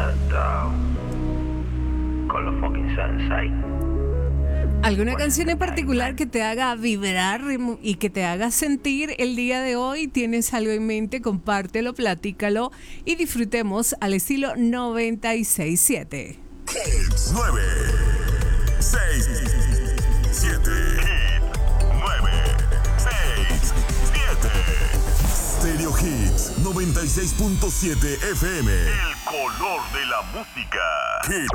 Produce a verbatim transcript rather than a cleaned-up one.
Santa con los fucking Sensei. ¿Alguna canción en particular que te haga vibrar y que te haga sentir el día de hoy? ¿Tienes algo en mente? Compártelo, platícalo y disfrutemos al estilo noventa y seis siete. Hits nueve seis siete. Hit nueve seis siete. Stereo Hits noventa y seis punto siete F M. El color de la música. Hit